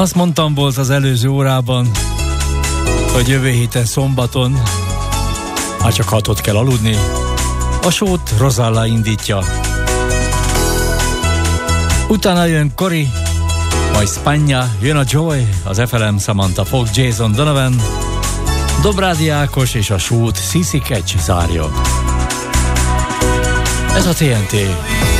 Azt mondtam volt az előző órában, hogy jövő héten szombaton már csak 6-ot kell aludni. A sót Rozalla indítja. Utána jön Cory, majd Spagna, jön a Joy, az FLM Samantha Fox, Jason Donovan, Dobrádi Ákos és a sót Sissy Catch zárja. Ez a TNT.